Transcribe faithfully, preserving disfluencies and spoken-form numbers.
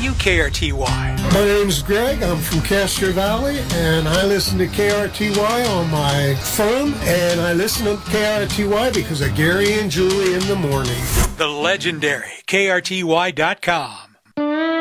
you K R T Y? My name's Greg. I'm from Castro Valley, and I listen to K R T Y on my phone, and I listen to K R T Y because of Gary and Julie in the morning. The legendary K R T Y dot com.